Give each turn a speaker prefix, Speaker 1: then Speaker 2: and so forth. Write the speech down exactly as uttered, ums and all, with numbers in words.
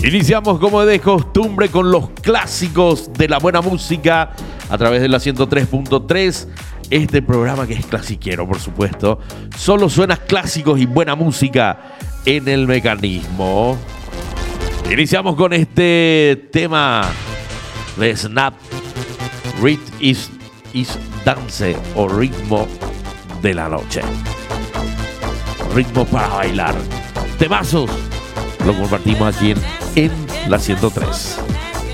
Speaker 1: Iniciamos como de costumbre con los clásicos de la buena música a través de la ciento tres punto tres. Este programa que es clasiquero, por supuesto. Solo suena clásicos y buena música en el mecanismo. Iniciamos con este tema de Snap. Rhythm is, is Dance o ritmo de la noche. Ritmo para bailar. Temazos. Lo compartimos aquí en, en la ciento tres.